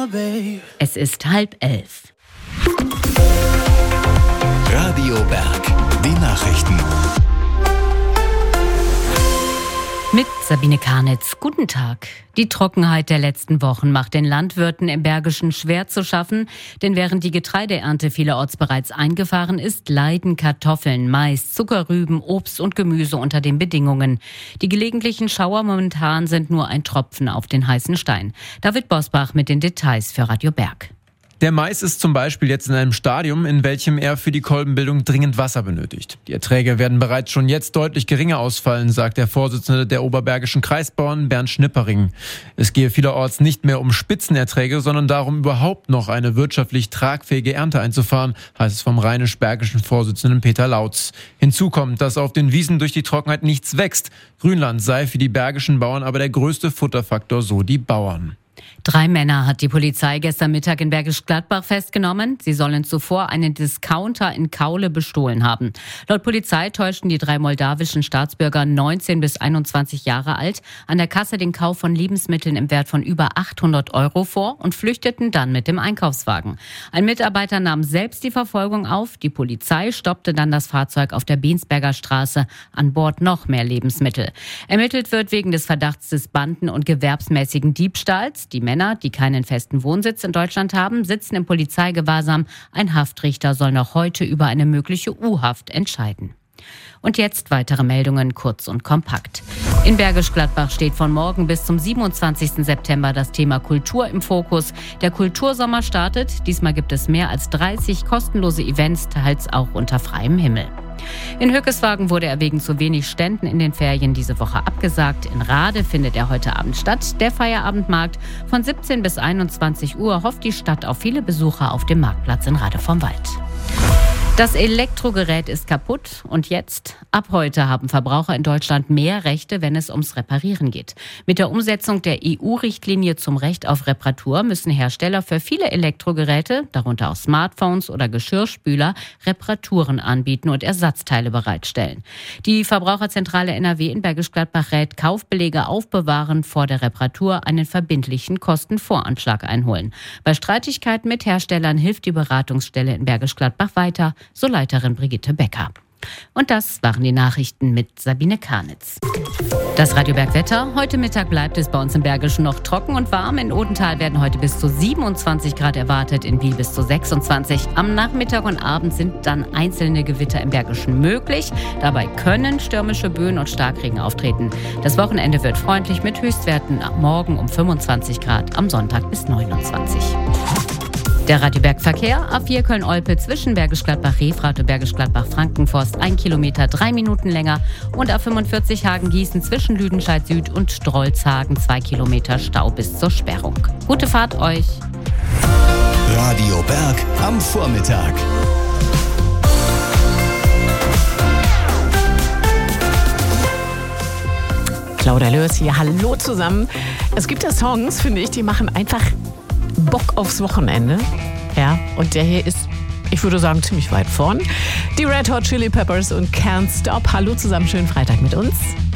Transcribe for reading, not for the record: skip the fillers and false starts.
Es ist 10:30. Radio Berg, die Nachrichten. Mit Sabine Karnitz. Guten Tag. Die Trockenheit der letzten Wochen macht den Landwirten im Bergischen schwer zu schaffen, denn während die Getreideernte vielerorts bereits eingefahren ist, leiden Kartoffeln, Mais, Zuckerrüben, Obst und Gemüse unter den Bedingungen. Die gelegentlichen Schauer momentan sind nur ein Tropfen auf den heißen Stein. David Bosbach mit den Details für Radio Berg. Der Mais ist zum Beispiel jetzt in einem Stadium, in welchem er für die Kolbenbildung dringend Wasser benötigt. Die Erträge werden bereits schon jetzt deutlich geringer ausfallen, sagt der Vorsitzende der Oberbergischen Kreisbauern, Bernd Schnippering. Es gehe vielerorts nicht mehr um Spitzenerträge, sondern darum, überhaupt noch eine wirtschaftlich tragfähige Ernte einzufahren, heißt es vom rheinisch-bergischen Vorsitzenden Peter Lautz. Hinzu kommt, dass auf den Wiesen durch die Trockenheit nichts wächst. Grünland sei für die bergischen Bauern aber der größte Futterfaktor, so die Bauern. 3 Männer hat die Polizei gestern Mittag in Bergisch Gladbach festgenommen. Sie sollen zuvor einen Discounter in Kaule bestohlen haben. Laut Polizei täuschten die 3 moldawischen Staatsbürger 19 bis 21 Jahre alt an der Kasse den Kauf von Lebensmitteln im Wert von über 800 € vor und flüchteten dann mit dem Einkaufswagen. Ein Mitarbeiter nahm selbst die Verfolgung auf. Die Polizei stoppte dann das Fahrzeug auf der Bensberger Straße. An Bord noch mehr Lebensmittel. Ermittelt wird wegen des Verdachts des Banden- und gewerbsmäßigen Diebstahls. Die Männer, die keinen festen Wohnsitz in Deutschland haben, sitzen im Polizeigewahrsam. Ein Haftrichter soll noch heute über eine mögliche U-Haft entscheiden. Und jetzt weitere Meldungen, kurz und kompakt. In Bergisch Gladbach steht von morgen bis zum 27. September das Thema Kultur im Fokus. Der Kultursommer startet. Diesmal gibt es mehr als 30 kostenlose Events, teils auch unter freiem Himmel. In Hückeswagen wurde er wegen zu wenig Ständen in den Ferien diese Woche abgesagt. In Rade findet er heute Abend statt. Der Feierabendmarkt von 17 bis 21 Uhr hofft die Stadt auf viele Besucher auf dem Marktplatz in Rade vom Wald. Das Elektrogerät ist kaputt und jetzt, ab heute, haben Verbraucher in Deutschland mehr Rechte, wenn es ums Reparieren geht. Mit der Umsetzung der EU-Richtlinie zum Recht auf Reparatur müssen Hersteller für viele Elektrogeräte, darunter auch Smartphones oder Geschirrspüler, Reparaturen anbieten und Ersatzteile bereitstellen. Die Verbraucherzentrale NRW in Bergisch Gladbach rät, Kaufbelege aufbewahren, vor der Reparatur einen verbindlichen Kostenvoranschlag einholen. Bei Streitigkeiten mit Herstellern hilft die Beratungsstelle in Bergisch Gladbach weiter, so Leiterin Brigitte Becker. Und das waren die Nachrichten mit Sabine Karnitz. Das Radio Berg Wetter. Heute Mittag bleibt es bei uns im Bergischen noch trocken und warm. In Odenthal werden heute bis zu 27 Grad erwartet, in Biel bis zu 26. Am Nachmittag und Abend sind dann einzelne Gewitter im Bergischen möglich. Dabei können stürmische Böen und Starkregen auftreten. Das Wochenende wird freundlich mit Höchstwerten am Morgen um 25 Grad, am Sonntag bis 29. Der Radio Berg Verkehr, A4 Köln-Olpe zwischen Bergisch Gladbach-Refrath und Bergisch Gladbach-Frankenforst 1 Kilometer 3 Minuten länger und A45 Hagen-Gießen zwischen Lüdenscheid Süd und Strolzhagen 2 Kilometer Stau bis zur Sperrung. Gute Fahrt euch! Radio Berg am Vormittag. Claudia Lörs hier, hallo zusammen. Es gibt ja Songs, finde ich, die machen einfach Bock aufs Wochenende. Ja, und der hier ist, ich würde sagen, ziemlich weit vorn. Die Red Hot Chili Peppers und Can't Stop. Hallo zusammen, schönen Freitag mit uns.